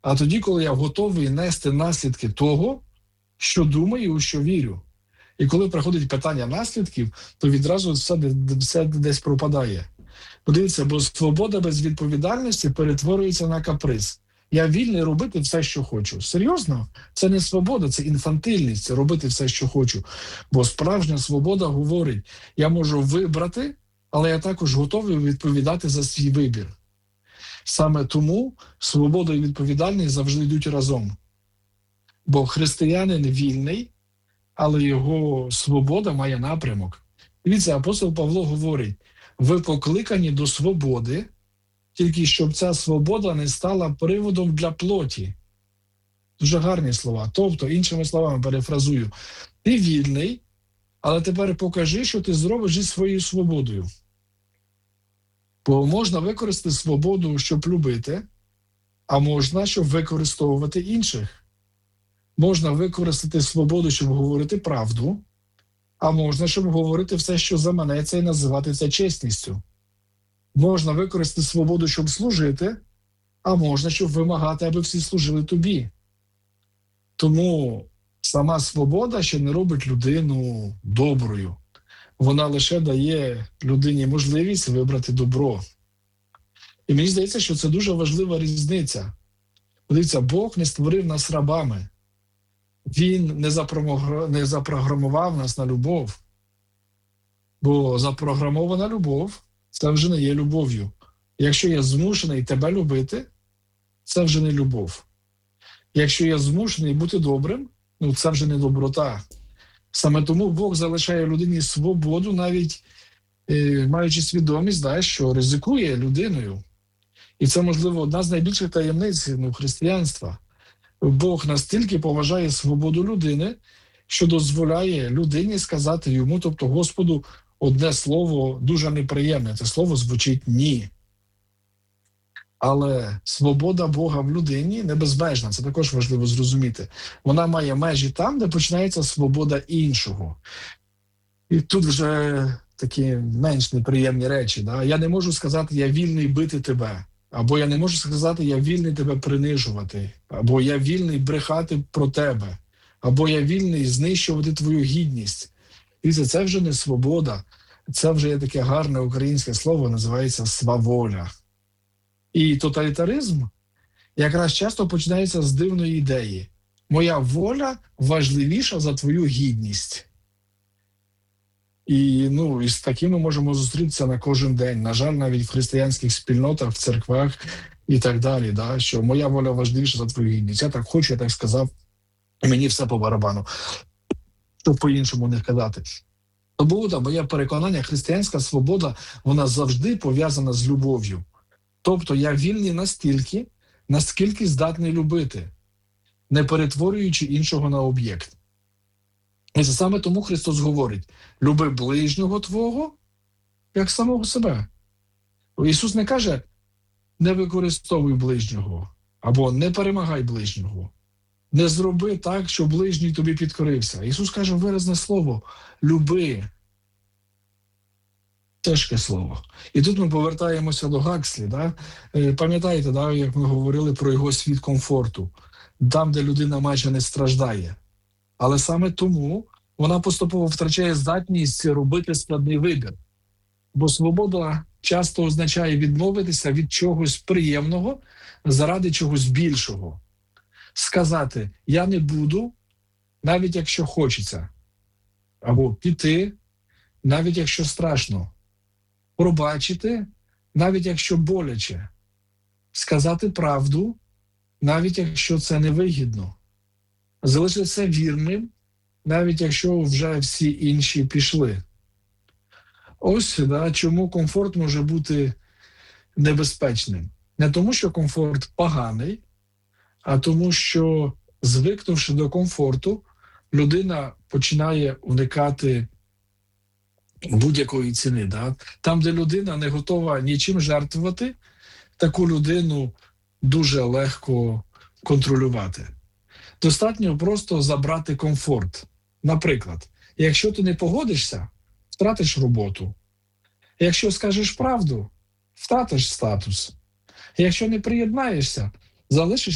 а тоді, коли я готовий нести наслідки того, що думаю, у що вірю. І коли приходить питання наслідків, то відразу все десь пропадає. Подивіться, бо свобода без відповідальності перетворюється на каприз. Я вільний робити все, що хочу. Серйозно? Це не свобода, це інфантильність, це робити все, що хочу. Бо справжня свобода говорить, я можу вибрати, але я також готовий відповідати за свій вибір. Саме тому свобода і відповідальність завжди йдуть разом. Бо християнин вільний, але його свобода має напрямок. Дивіться, апостол Павло говорить, ви покликані до свободи, тільки щоб ця свобода не стала приводом для плоті. Дуже гарні слова. Тобто, іншими словами, перефразую, ти вільний, але тепер покажи, що ти зробиш зі своєю свободою. Бо можна використати свободу, щоб любити, а можна, щоб використовувати інших. Можна використати свободу, щоб говорити правду, а можна, щоб говорити все, що заманеться, і називати це чесністю. Можна використати свободу, щоб служити, а можна, щоб вимагати, аби всі служили тобі. Тому сама свобода ще не робить людину доброю. Вона лише дає людині можливість вибрати добро. І мені здається, що це дуже важлива різниця. Подивіться, Бог не створив нас рабами. Він не запрограмував нас на любов. Бо запрограмована любов – це вже не є любов'ю. Якщо я змушений тебе любити, це вже не любов. Якщо я змушений бути добрим, це вже не доброта. Саме тому Бог залишає людині свободу, навіть маючи свідомість, що ризикує людиною. І це, можливо, одна з найбільших таємниць християнства. Бог настільки поважає свободу людини, що дозволяє людині сказати йому, тобто Господу, одне слово дуже неприємне. Це слово звучить «ні». Але свобода Бога в людині не безмежна, це також важливо зрозуміти. Вона має межі там, де починається свобода іншого. І тут вже такі менш неприємні речі. Я не можу сказати, я вільний бити тебе. Або я не можу сказати, я вільний тебе принижувати. Або я вільний брехати про тебе. Або я вільний знищувати твою гідність. І це вже не свобода. Це вже є таке гарне українське слово, називається сваволя. І тоталітаризм якраз часто починається з дивної ідеї. Моя воля важливіша за твою гідність. І з такими можемо зустрітися на кожен день. На жаль, навіть в християнських спільнотах, в церквах і так далі, що моя воля важливіша за твою гідність. Я так хочу, я так сказав, і мені все по барабану. Щоб по-іншому не казати. Тому, моє переконання, християнська свобода, вона завжди пов'язана з любов'ю. Тобто я вільний настільки, наскільки здатний любити, не перетворюючи іншого на об'єкт. І це саме тому Христос говорить, люби ближнього твого, як самого себе. Ісус не каже, не використовуй ближнього, або не перемагай ближнього. Не зроби так, щоб ближній тобі підкорився. Ісус каже виразне слово, люби. Тяжке слово. І тут ми повертаємося до Гакслі. Пам'ятаєте, як ми говорили про його світ комфорту, там, де людина майже не страждає. Але саме тому вона поступово втрачає здатність робити складний вибір. Бо свобода часто означає відмовитися від чогось приємного заради чогось більшого. Сказати «я не буду», навіть якщо хочеться. Або піти, навіть якщо страшно. Пробачити, навіть якщо боляче. Сказати правду, навіть якщо це невигідно. Залишитися вірним, навіть якщо вже всі інші пішли. Ось, чому комфорт може бути небезпечним. Не тому, що комфорт поганий, а тому, що, звикнувши до комфорту, людина починає уникати будь-якої ціни. Там, де людина не готова нічим жертвувати, таку людину дуже легко контролювати. Достатньо просто забрати комфорт. Наприклад, якщо ти не погодишся, втратиш роботу. Якщо скажеш правду, втратиш статус. Якщо не приєднаєшся, залишишся